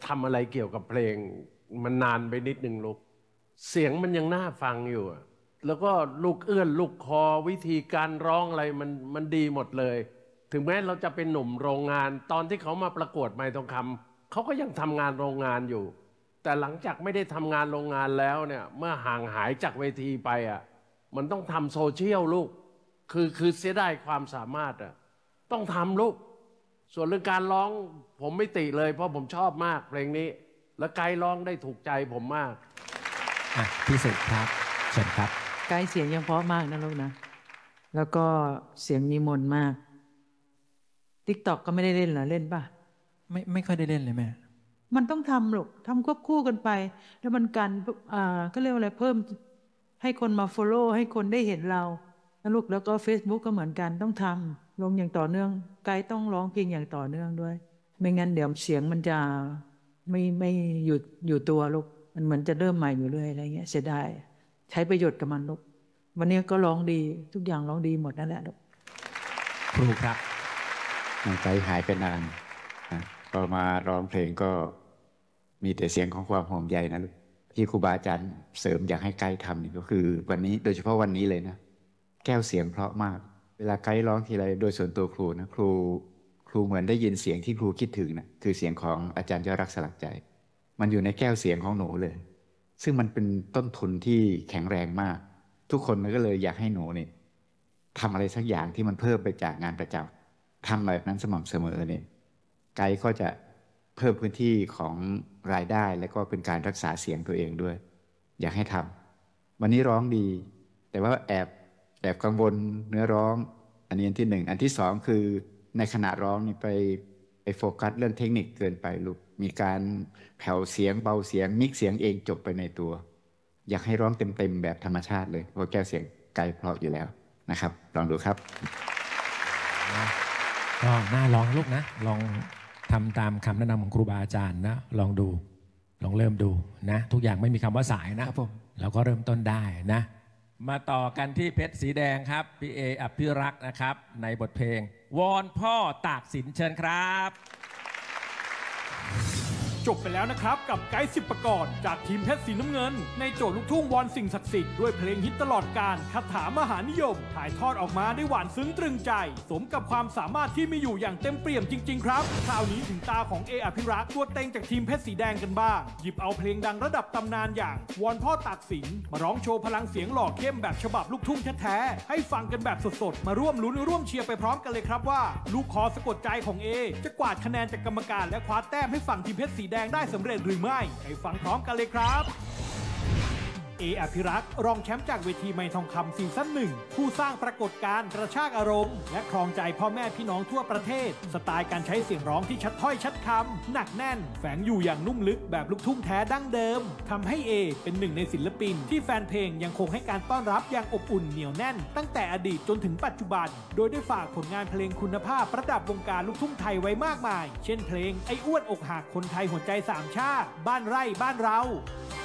ทำอะไรเกี่ยวกับเพลงมันนานไปนิดนึงลูกเสียงมันยังน่าฟังอยู่แล้วก็ลูกเอื้อนลูกคอวิธีการร้องอะไรมันดีหมดเลยถึงแม้เราจะเป็นหนุ่มโรงงานตอนที่เขามาประกวดไมค์ทองคำเขาก็ยังทำงานโรงงานอยู่แต่หลังจากไม่ได้ทำงานโรงงานแล้วเนี่ยเมื่อห่างหายจากเวทีไปมันต้องทำโซเชียลลูกคือเสียดายความสามารถต้องทำลูกส่วนเรื่องการร้องผมไม่ติเลยเพราะผมชอบมากเพลงนี้และไกด์ร้องได้ถูกใจผมมากพี่สุครับเชิญครับไกด์เสียงยังเพราะมากนะลูกนะแล้วก็เสียงมีมนต์มาก TikTok ก็ไม่ได้เล่นเหรอเล่นป่ะไม่ค่อยได้เล่นเลยแม่มันต้องทำหรอกทำควบคู่กันไปแล้วมันกันก็เรียกว่าอะไรเพิ่มให้คนมา follow ให้คนได้เห็นเราแล้วลูกแล้วก็ Facebook ก็เหมือนกันต้องทำลงอย่างต่อเนื่องไกด์ต้องร้องเพลงอย่างต่อเนื่องด้วยไม่งั้นเดี๋ยวเสียงมันจะไม่อยู่ตัวลูกมันเหมือนจะเริ่มใหม่อยู่เรื่อยอะไรเงี้ยเสียดายใช้ประโยชน์กับมันลูกวันนี้ก็ร้องดีทุกอย่างร้องดีหมดนั่นแหละลูกครูครับน้องไกด์หายไปนานพอมาร้องเพลงก็มีแต่เสียงของความห่วงใยนะลูกที่ครูบาอาจารย์เสริมอยากให้ไกด์ทำนี่ก็คือวันนี้โดยเฉพาะวันนี้เลยนะแก้วเสียงเพราะมากเวลาไกด์ร้องทีไรโดยส่วนตัวครูนะครูเหมือนได้ยินเสียงที่ครูคิดถึงนะคือเสียงของอาจารย์ยอดรักสลักใจมันอยู่ในแก้วเสียงของหนูเลยซึ่งมันเป็นต้นทุนที่แข็งแรงมากทุกคนก็เลยอยากให้หนูนี่ทำอะไรสักอย่างที่มันเพิ่มไปจากงานประจำทำแบบนั้นสม่ำเสมอเนี่ยไกด์ก็จะเพิ่มพื้นที่ของรายได้และก็เป็นการรักษาเสียงตัวเองด้วยอยากให้ทำวันนี้ร้องดีแต่ว่าแอบกังวลเนื้อร้องอันนี้อันที่หนึ่งอันที่สองคือในขณะร้องนี่ไปโฟกัสเรื่องเทคนิคเกินไปลูกมีการแผ่วเสียงเบาเสียงมิกเสียงเองจบไปในตัวอยากให้ร้องเต็มแบบธรรมชาติเลยเพราะแก้วเสียงไกลเพราะอยู่แล้วนะครับลองดูครับก็น่าลองลูกนะลองทำตามคำแนะนำของครูบาอาจารย์นะลองดูลองเริ่มดูนะทุกอย่างไม่มีคำว่าสายนะครับผมเราก็เริ่มต้นได้นะมาต่อกันที่เพชรสีแดงครับพี่เออภิรักษ์นะครับในบทเพลงวอนพ่อตากสินเชิญครับจบไปแล้วนะครับกับไกด์สิบประกรณ์จากทีมเพชรสีน้ำเงินในโจทย์ลูกทุ่งวอนสิ่งศักดิ์สิทธิ์ด้วยเพลงฮิตตลอดกาลคาถามหานิยมถ่ายทอดออกมาได้หวานซึ้งตรึงใจสมกับความสามารถที่มีอยู่อย่างเต็มเปี่ยมจริงๆครับคราวนี้ถึงตาของอภิรักษ์ตัวเต็งจากทีมเพชรสีแดงกันบ้างหยิบเอาเพลงดังระดับตำนานอย่างวอนพ่อตากสินมาร้องโชว์พลังเสียงหล่อเข้มแบบฉบับลูกทุ่งแท้ๆให้ฟังกันแบบสดๆมาร่วมลุ้นร่วมเชียร์ไปพร้อมกันเลยครับว่าลูกคอสะกดใจของจะกวาดคะแนนจากกรรมการและคว้าแต้มให้ฝั่งทีมเพชรสีแดงได้สำเร็จหรือไม่ไปฟังพร้อมกันเลยครับอภิรักษ์รองแชมป์จากเวทีไมค์ทองคำซีซั่น1ผู้สร้างปรากฏการณ์กระชากอารมณ์และครองใจพ่อแม่พี่น้องทั่วประเทศสไตล์การใช้เสียงร้องที่ชัดถ้อยชัดคำหนักแน่นแฝงอยู่อย่างนุ่มลึกแบบลูกทุ่งแท้ดั้งเดิมทำให้เป็นหนึ่งในศิลปินที่แฟนเพลงยังคงให้การต้อนรับอย่างอบอุ่นเหนียวแน่นตั้งแต่อดีตจนถึงปัจจุบันโดยได้ฝากผลงานเพลงคุณภาพประดับวงการลูกทุ่งไทยไว้มากมายเช่นเพลงไอ้อ้วนอกหักคนไทยหัวใจสามชาติบ้านไร่บ้านเรา